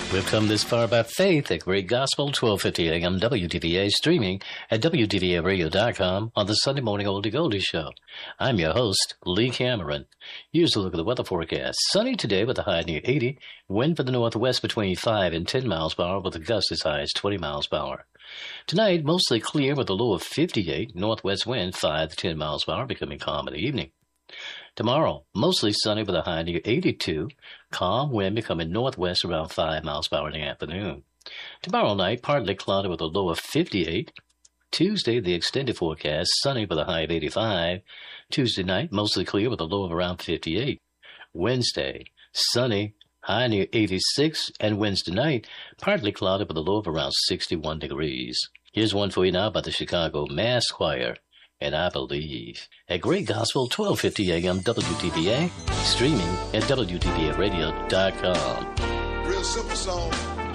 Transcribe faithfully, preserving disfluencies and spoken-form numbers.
We've come this far by faith at Great Gospel, twelve fifty a.m. W D V A, streaming at W D V A radio dot com on the Sunday Morning Oldie Goldie Show. I'm your host, Lee Cameron. Here's a look at the weather forecast. Sunny today with a high near eighty. Wind for the northwest between five and ten miles per hour with a gust as high as twenty miles per hour. Tonight, mostly clear with a low of fifty-eight. Northwest wind five to ten miles per hour, becoming calm in the evening. Tomorrow, mostly sunny with a high near eighty-two. Calm wind becoming northwest around five miles per hour in the afternoon. Tomorrow night, partly cloudy with a low of fifty-eight. Tuesday, the extended forecast, sunny with a high of eighty-five. Tuesday night, mostly clear with a low of around fifty-eight. Wednesday, sunny, high near eighty-six. And Wednesday night, partly cloudy with a low of around sixty-one degrees. Here's one for you now by the Chicago Mass Choir. And I Believe at Great Gospel, twelve fifty a.m. W D V A, streaming at W D V A radio dot com. Real simple song.